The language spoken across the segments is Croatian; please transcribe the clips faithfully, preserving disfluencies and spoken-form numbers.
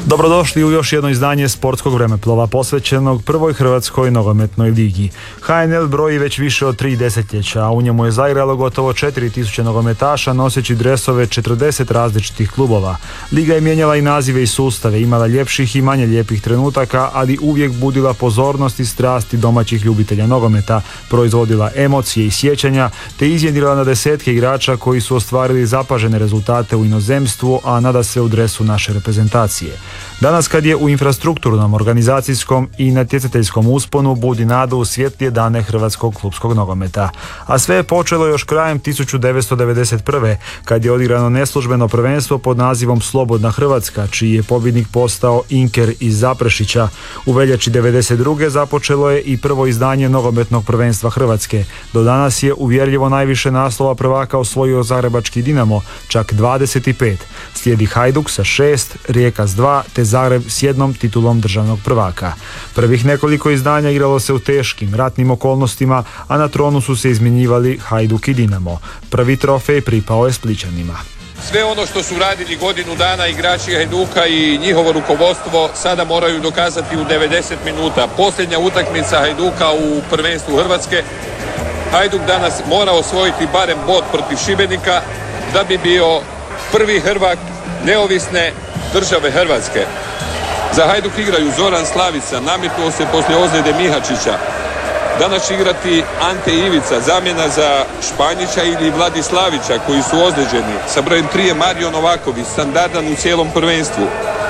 Dobrodošli u još jedno izdanje sportskog vremeplova posvećenog prvoj hrvatskoj nogometnoj ligi. ha en el broji već više od tri desetljeća, a u njemu je zaigralo gotovo četiri tisuće nogometaša noseći dresove četrdeset različitih klubova. Liga je mijenjala i nazive i sustave, imala ljepših i manje lijepih trenutaka, ali uvijek budila pozornost i strasti domaćih ljubitelja nogometa, proizvodila emocije i sjećanja, te iznjedrila na desetke igrača koji su ostvarili zapažene rezultate u inozemstvu, a nada se u dresu naše reprezentacije. Danas kad je u infrastrukturnom, organizacijskom i natjecateljskom usponu, budi nadu u svjetlije dane hrvatskog klupskog nogometa. A sve je počelo još krajem tisuću devetsto devedeset prve. kad je odigrano neslužbeno prvenstvo pod nazivom Slobodna Hrvatska, čiji je pobjednik postao Inker iz Zaprešića. U veljači devedeset druge započelo je i prvo izdanje nogometnog prvenstva Hrvatske. Do danas je uvjerljivo najviše naslova prvaka osvojio zagrebački Dinamo, čak dvadeset pet. Slijedi Hajduk sa šest, Rijeka s dva, te Zagreb s jednom titulom državnog prvaka. Prvih nekoliko izdanja igralo se u teškim, ratnim okolnostima, a na tronu su se izmjenjivali Hajduk i Dinamo. Prvi trofej pripao je Splićanima. Sve ono što su radili godinu dana igrači Hajduka i njihovo rukovodstvo sada moraju dokazati u devedeset minuta. Posljednja utakmica Hajduka u prvenstvu Hrvatske. Hajduk danas mora osvojiti barem bod protiv Šibenika da bi bio prvi Hrvat neovisne države Hrvatske. Za Hajduk igraju Zoran Slavica, nametnuo se poslije ozljede Mihačića. Danas će igrati Ante Ivica, zamjena za Španjića ili Vladislavića koji su ozlijeđeni. Sa brojem tri je Mario Novaković, standardan u cijelom prvenstvu.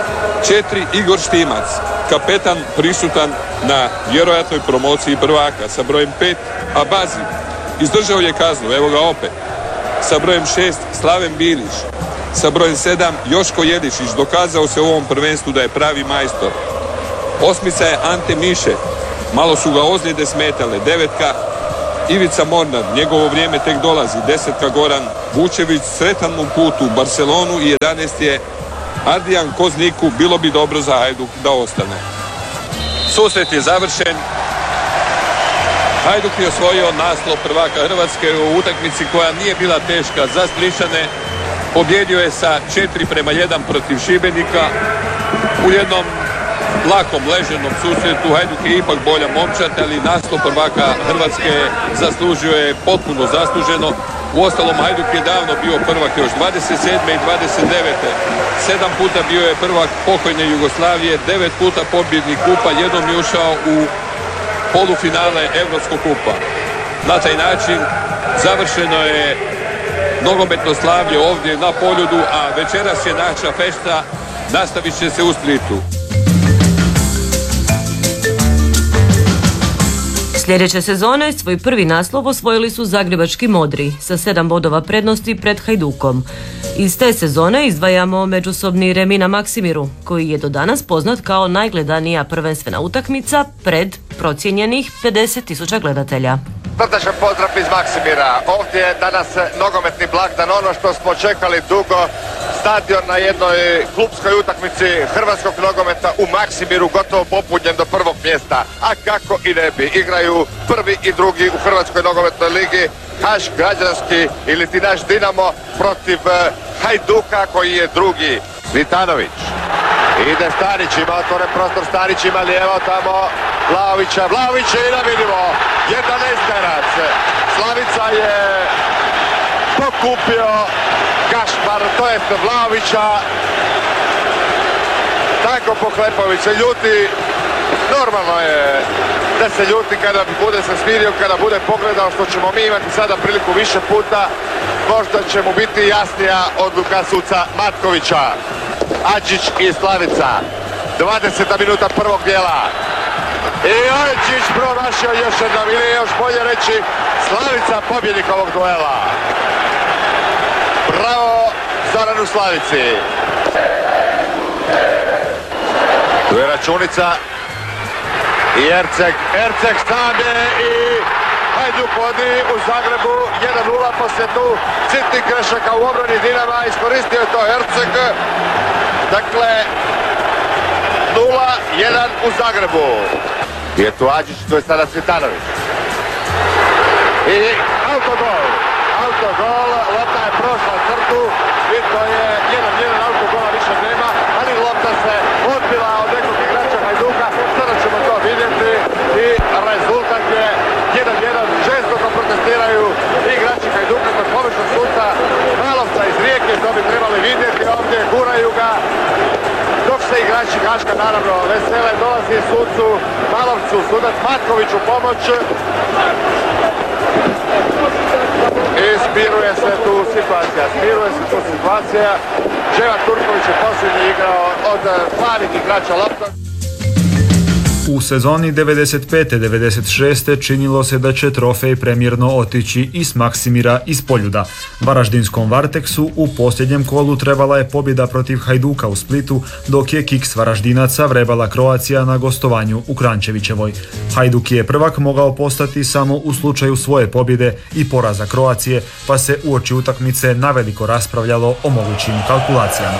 četiri Igor Štimac, kapetan prisutan na vjerojatnoj promociji prvaka. Sa brojem pet Abazi, izdržao je kaznu, evo ga opet. Sa brojem šest Slaven Bilić. Sa brojem sedam Joško Jelišić, dokazao se u ovom prvenstvu da je pravi majstor. Osmica je Ante Miše, malo su ga ozljede smetale. Devetka Ivica Mornar, njegovo vrijeme tek dolazi. Desetka Goran Vučević, sretan mu put u Barcelonu. I jedanaest je Ardijan Kozniku, bilo bi dobro za Hajduk da ostane. Susret je završen. Hajduk je osvojio naslov prvaka Hrvatske u utakmici koja nije bila teška za Splićane. Pobjedio je sa četiri prema jedan protiv Šibenika u jednom lakom leženom susretu. Hajduk je ipak bolja momčad, ali naslov prvaka Hrvatske zaslužio je potpuno zasluženo. Uostalom, Hajduk je davno bio prvak još dvadeset sedme i dvadeset devete Sedam puta bio je prvak pokojne Jugoslavije, devet puta pobjednik kupa, jednom je ušao u polufinale Europskog kupa. Na taj način završeno je nogometno slavlje ovdje na Poljudu, a večeras je naša fešta, nastavit će se u Splitu. Sljedeće sezone svoj prvi naslov osvojili su zagrebački Modri sa sedam bodova prednosti pred Hajdukom. Iz te sezone izdvajamo međusobni remi na Maksimiru, koji je do danas poznat kao najgledanija prvenstvena utakmica pred procijenjenih pedeset tisuća gledatelja. Srdačan pozdrav iz Maksimira. Ovdje je danas nogometni blagdan, ono što smo čekali dugo. Stadion na jednoj klupskoj utakmici hrvatskog nogometa u Maksimiru gotovo popunjen do prvog mjesta. A kako i ne bi, igraju prvi i drugi u Hrvatskoj nogometnoj ligi. Haš građanski ili ti naš Dinamo protiv Hajduka koji je drugi. Vitanović. Ide Stanić, ima otvoren prostor, Stanić ima lijevo tamo Vlaovića, Vlaović je i da vidimo, jedan esterac. Slavica je pokupio Gašpar, to jest Vlaovića. Tako Pohlepović se ljuti, normalno je da se ljuti kada bude se smirio, kada bude pogledao što ćemo mi imati sada priliku više puta. Možda će mu biti jasnija odluka suca Matkovića. Adžić i Slavica. dvadeseta minuta prvog dijela. I Adžić promašio još jednom, ili još bolje reći Slavica pobjednik ovog duela. Bravo Zoranu Slavici. Tu je računica. I Erceg, Erceg sam je i Hajduk vodi u Zagrebu jedan nula poslije tu sitnih grešaka u obrani Dinama, iskoristio je to Erceg. Dakle, nula jedan u Zagrebu. Je tu Adžić, tu je sada Cvitanović. I autogol, autogol, lopta je prošla crtu i to je jedan jedan autogola više nema, ali lopta se dobivaju ga. Dok se igrači Gaška naravno vesele, dolazi sucu Malovcu, sudac Matković u pomoć. I smiruje se tu situacija, smiruje se tu situacija. Dževan Turković je posljednji igrao od plavih igrača loptom. U sezoni devedeset pete devedeset šeste činilo se da će trofej premjerno otići iz Maksimira iz Poljuda. Varaždinskom Varteksu u posljednjem kolu trebala je pobjeda protiv Hajduka u Splitu, dok je kiks Varaždinaca vrebala Croatia na gostovanju u Krančevićevoj. Hajduk je prvak mogao postati samo u slučaju svoje pobjede i poraza Croacije, pa se uoči utakmice naveliko raspravljalo o mogućim kalkulacijama.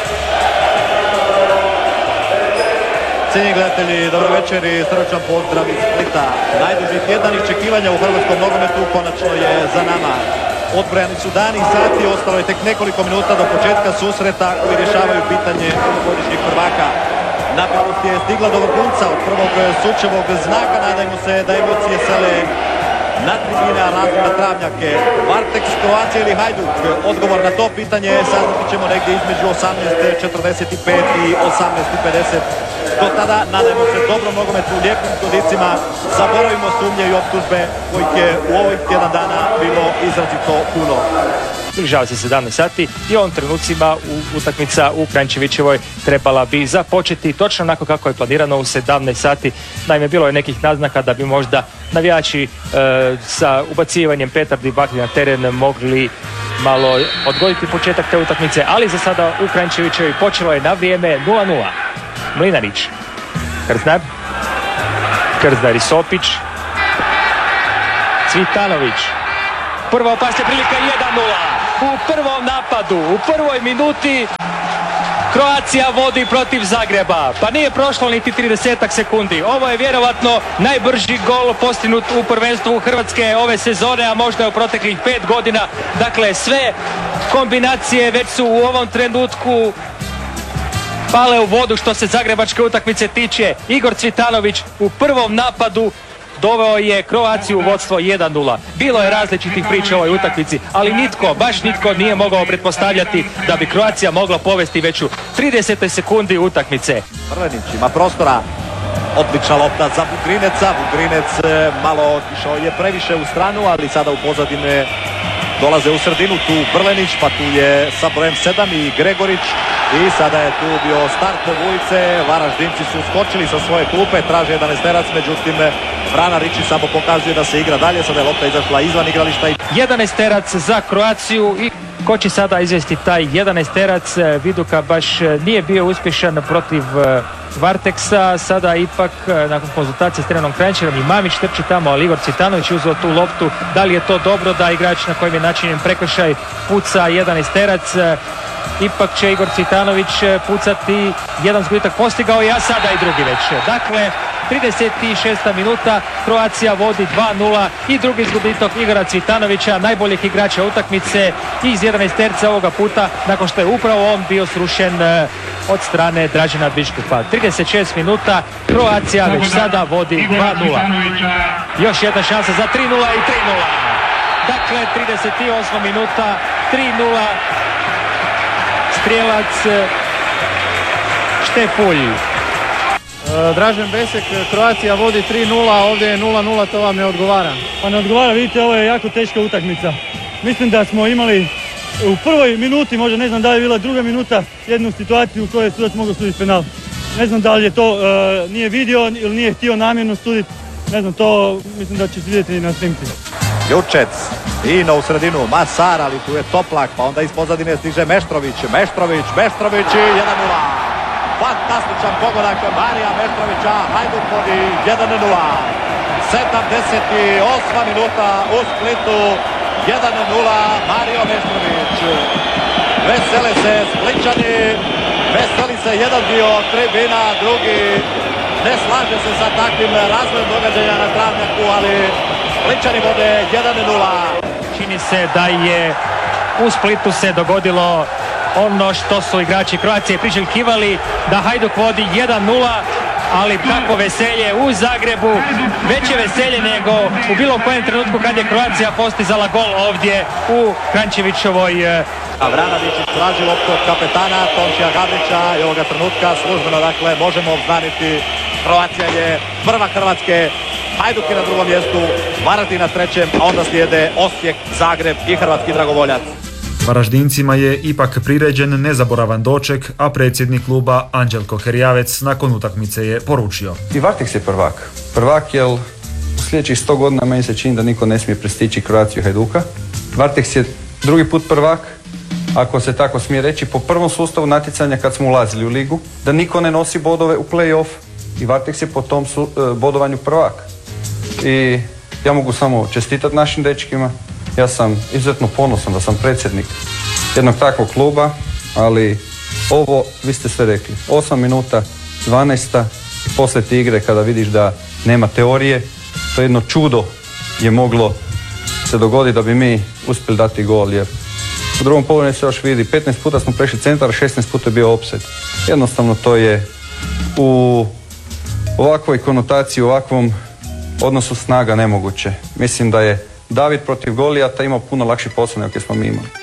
Cijenjeni gledatelji, dobro večer i srdačan pozdrav iz Splita. Najduži tjedan iščekivanja u hrvatskom nogometu konačno je za nama. Odbrojani su dani i sati, ostalo je tek nekoliko minuta do početka susreta koji rješavaju pitanje ovogodišnjeg prvaka. Napetost je stigla do vrhunca od prvog sučevog znaka, nadajmo se da emocije sele na tribine, a razum na travnjake. Varteks, Croatia ili Hajduk? Odgovor na to pitanje saznati ćemo negdje između osamnaest četrdeset pet i osamnaest pedeset. Do tada nadajmo se dobrom nogometu, lijepim kodicima, zaboravimo sumnje i optužbe kojih je u ovih tjedan dana bilo izrazito puno. Približava se sedamnaest sati i u ovim trenucima u utakmica u Krančevićevoj trebala bi započeti točno onako kako je planirano u sedamnaest sati. Naime, bilo je nekih naznaka da bi možda navijači e, sa ubacivanjem petardi i baklji na teren mogli malo odgoditi početak te utakmice, ali za sada u Krančevićevoj počelo je na vrijeme nula nula. Mlinarić, Krzdar, Krzdar i Sopić, Cvitanović. Prva opasna prilika jedan nula. U prvom napadu, u prvoj minuti Croatia vodi protiv Zagreba. Pa nije prošlo niti tridesetak sekundi. Ovo je vjerovatno najbrži gol postignut u prvenstvu Hrvatske ove sezone, a možda u proteklih pet godina. Dakle, sve kombinacije već su u ovom trenutku pale u vodu što se zagrebačke utakmice tiče. Igor Cvitanović u prvom napadu doveo je Croaciju u vodstvo jedan nula. Bilo je različitih priča o ovoj utakmici, ali nitko, baš nitko nije mogao pretpostavljati da bi Croatia mogla povesti već u tridesetoj sekundi utakmice. Brlenić ima prostora. Odlična lopta za Vugrineca. Vugrinec malo otišao je previše u stranu, ali sada u pozadine dolaze u sredinu. Tu Brlenić, pa tu je sa brojem sedam i Gregorić. I sada je tu bio start Vujice. Varaždinci su skočili sa svoje klupe, traže jedanaesterac, međutim Vrana Riči samo pokazuje da se igra dalje. Sada je lopta izašla izvan igrališta. jedanaesterac za Croaciju i ko će sada izvesti taj jedanaesterac? Viduka baš nije bio uspješan protiv Varteksa. Sada ipak nakon konzultacije s trenerom Kranjčarom i Mamić trči tamo, ali Igor Cvitanović uzeo tu loptu. Da li je to dobro da igrač na kojem je načinjen prekršaj puca jedanaesterac? Ipak će Igor Cvitanović pucati, jedan zgubitak postigao je, a sada i drugi već. Dakle, trideset šesta minuta, Croatia vodi dva nula i drugi zgubitak Igora Cvitanovića, najboljeg igrača utakmice iz jedanaesterca ovoga puta, nakon što je upravo on bio srušen od strane Dražena Biškupa. trideset šest minuta, Croatia već sada vodi dva nula. Još jedna šansa za tri nula i tri nula. Dakle, trideset osma minuta, tri nula. Strijelac Štepulj. Dražen Besek, Croatia vodi tri nula, ovdje je nula nula, to vam ne odgovara? Pa ne odgovara, vidite, ovo je jako teška utakmica. Mislim da smo imali u prvoj minuti, možda ne znam da li je bila druga minuta, jednu situaciju u kojoj je sudac mogao suditi penal. Ne znam da li je to uh, nije vidio ili nije htio namjerno suditi, ne znam, to mislim da će se vidjeti na snimci. Jučec, Ino u sredinu, Masar, ali tu je Toplak, pa onda iz pozadine stiže Meštrović, Meštrović, Meštrović i jedan nula. Fantastičan pogodak Marija Meštrovića, Hajduk vodi jedan nula. sedamdeset osma minuta u Splitu, jedan nula, Mario Meštrović. Vesele se Splićani, veseli se jedan dio tribina, drugi ne slaže se sa takvim razvojem događaja na travnjaku, ali Splićani vode jedan nula. Čini se da je u Splitu se dogodilo ono što su igrači Croacije priželjkivali, da Hajduk vodi jedan nula, ali kako veselje u Zagrebu, veće veselje nego u bilo kojem trenutku kad je Croacija postizala gol ovdje u Krančevićevoj A Vranovičić traži loptu od kapetana Tončija Gavrića i ovoga trenutka službeno, dakle, možemo obznaniti, Croatia je prva Hrvatske, Hajduk je na drugom mjestu, Varaždin na trećem, a onda slijede Osijek, Zagreb i hrvatski dragovoljac. Varaždincima je ipak priređen nezaboravan doček, a predsjednik kluba Anđelko Herjavec nakon utakmice je poručio: I Varteks je prvak. Prvak jer u sljedećih sto godina meni se čini da niko ne smije prestići Croatiu i Hajduka. Varteks je drugi put prvak, ako se tako smije reći, po prvom sustavu natjecanja kad smo ulazili u ligu, da niko ne nosi bodove u play-off i Varteks je po tom su, bodovanju prvak. I ja mogu samo čestitati našim dečkima. Ja sam izuzetno ponosan da sam predsjednik jednog takvog kluba, ali ovo, vi ste sve rekli, osam minuta, dvanaesta, poslije te igre kada vidiš da nema teorije, to jedno čudo je moglo se dogoditi da bi mi uspjeli dati gol, jer u drugom poluvremenu se još vidi, petnaest puta smo prešli centar, šesnaest puta je bio offset. Jednostavno to je u ovakvoj konotaciji, u ovakvom odnosu snaga nemoguće. Mislim da je David protiv Golijata imao puno lakši posao nego što smo mi imali.